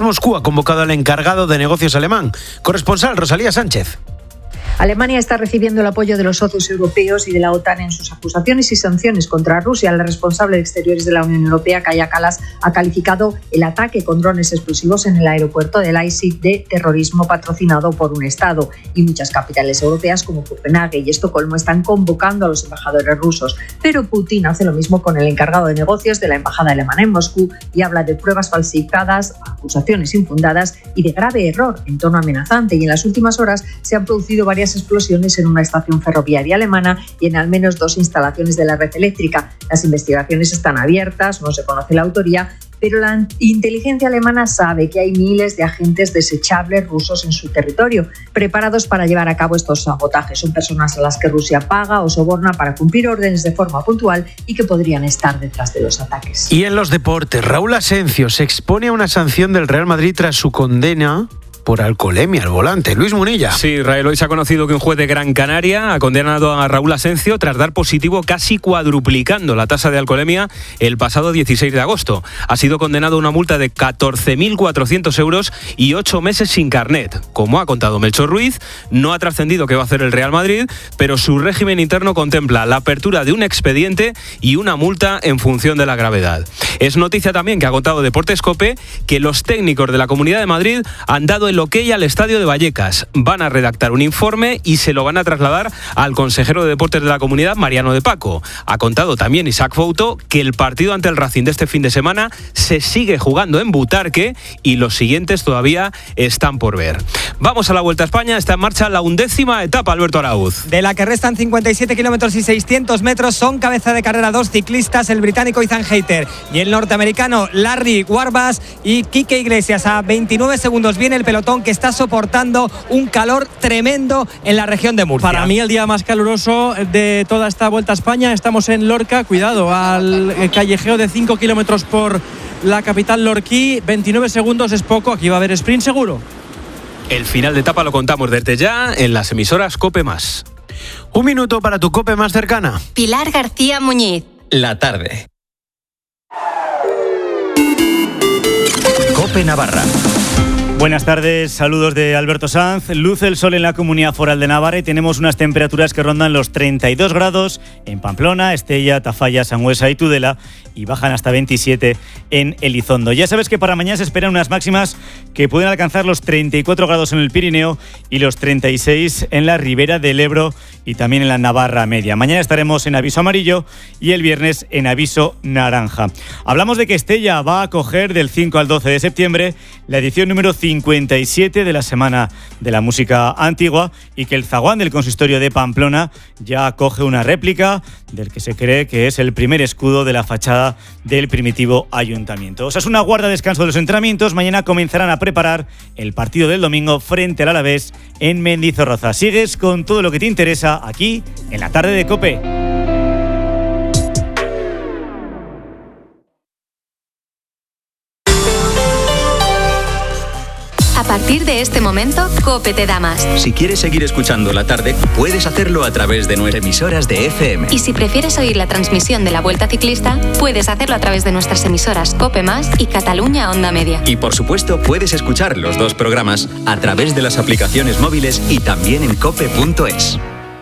Moscú ha convocado al encargado de negocios alemán. Corresponsal Rosalía Sánchez. Alemania está recibiendo el apoyo de los socios europeos y de la OTAN en sus acusaciones y sanciones contra Rusia. La responsable de Exteriores de la Unión Europea, Kaja Kallas, ha calificado el ataque con drones explosivos en el aeropuerto de Leipzig de terrorismo patrocinado por un Estado. Y muchas capitales europeas como Copenhague y Estocolmo están convocando a los embajadores rusos. Pero Putin hace lo mismo con el encargado de negocios de la embajada alemana en Moscú y habla de pruebas falsificadas, acusaciones infundadas y de grave error en tono amenazante. Y en las últimas horas se han producido varias explosiones en una estación ferroviaria alemana y en al menos 2 instalaciones de la red eléctrica. Las investigaciones están abiertas, no se conoce la autoría, pero la inteligencia alemana sabe que hay miles de agentes desechables rusos en su territorio, preparados para llevar a cabo estos sabotajes. Son personas a las que Rusia paga o soborna para cumplir órdenes de forma puntual y que podrían estar detrás de los ataques. Y en los deportes, Raúl Asencio se expone a una sanción del Real Madrid tras su condena por alcoholemia al volante. Luis Munilla. Sí, Israel, hoy se ha conocido que un juez de Gran Canaria ha condenado a Raúl Asencio tras dar positivo, casi cuadruplicando la tasa de alcoholemia el pasado 16 de agosto. Ha sido condenado a una multa de 14.400 euros y 8 meses sin carnet. Como ha contado Melchor Ruiz, no ha trascendido qué va a hacer el Real Madrid, pero su régimen interno contempla la apertura de un expediente y una multa en función de la gravedad. Es noticia también que ha contado Deportes COPE que los técnicos de la Comunidad de Madrid han dado el ok al estadio de Vallecas. Van a redactar un informe y se lo van a trasladar al consejero de Deportes de la Comunidad, Mariano de Paco. Ha contado también Isaac Fouto que el partido ante el Racing de este fin de semana se sigue jugando en Butarque y los siguientes todavía están por ver. Vamos a la Vuelta a España. Está en marcha la 11ª etapa, Alberto Arauz. De la que restan 57 kilómetros y 600 metros, son cabeza de carrera 2 ciclistas, el británico Ethan Hayter y el norteamericano Larry Warback y Quique Iglesias. A 29 segundos viene el pelotón que está soportando un calor tremendo en la región de Murcia. Para mí el día más caluroso de toda esta Vuelta a España. Estamos en Lorca, cuidado al callejeo de 5 kilómetros por la capital lorquí. 29 segundos es poco, aquí va a haber sprint seguro. El final de etapa lo contamos desde ya en las emisoras COPE+. Un minuto para tu COPE más cercana. Pilar García Muñiz. La tarde. COPE Navarra. Buenas tardes, saludos de Alberto Sanz. Luce el sol en la Comunidad Foral de Navarra y tenemos unas temperaturas que rondan los 32 grados en Pamplona, Estella, Tafalla, Sangüesa y Tudela y bajan hasta 27 en Elizondo. Ya sabes que para mañana se esperan unas máximas que pueden alcanzar los 34 grados en el Pirineo y los 36 en la Ribera del Ebro y también en la Navarra Media. Mañana estaremos en aviso amarillo y el viernes en aviso naranja. Hablamos de que Estella va a acoger del 5 al 12 de septiembre la edición número 57 de la Semana de la Música Antigua y que el zaguán del Consistorio de Pamplona ya acoge una réplica del que se cree que es el primer escudo de la fachada del primitivo ayuntamiento. Osasuna guarda descanso de los entrenamientos. Mañana comenzarán a preparar el partido del domingo frente al Alavés en Mendizorroza. Sigues con todo lo que te interesa aquí en la tarde de COPE. A partir de este momento, COPE te da más. Si quieres seguir escuchando la tarde, puedes hacerlo a través de nuestras emisoras de FM. Y si prefieres oír la transmisión de la Vuelta Ciclista, puedes hacerlo a través de nuestras emisoras COPE+ y Cataluña Onda Media. Y por supuesto, puedes escuchar los dos programas a través de las aplicaciones móviles y también en cope.es.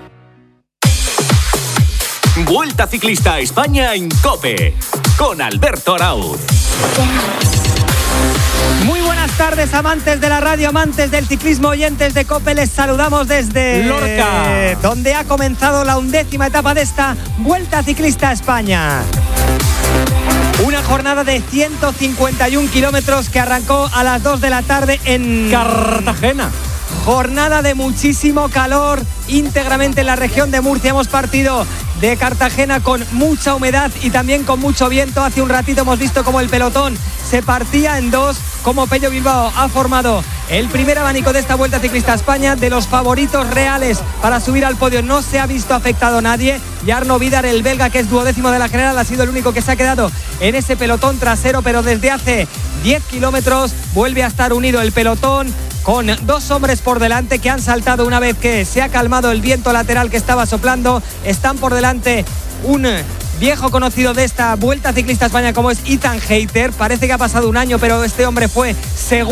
Vuelta Ciclista a España en COPE, con Alberto Arauz. Muy buenas tardes, amantes de la radio, amantes del ciclismo, oyentes de COPE. Les saludamos desde Lorca, donde ha comenzado la 11ª etapa de esta Vuelta Ciclista a España. Una jornada de 151 kilómetros que arrancó a las 2 de la tarde en Cartagena. Jornada de muchísimo calor íntegramente en la región de Murcia. Hemos partido de Cartagena con mucha humedad y también con mucho viento. Hace un ratito hemos visto cómo el pelotón se partía en dos, como Pello Bilbao ha formado el primer abanico de esta Vuelta Ciclista a España. De los favoritos reales para subir al podio no se ha visto afectado nadie, y Arno Vidar, el belga, que es 12º de la general, ha sido el único que se ha quedado en ese pelotón trasero, pero desde hace 10 kilómetros vuelve a estar unido el pelotón, con dos hombres por delante que han saltado una vez que se ha calmado el viento lateral que estaba soplando. Están por delante un viejo conocido de esta Vuelta Ciclista a España como es Ethan Hayter. Parece que ha pasado un año, pero este hombre fue segundo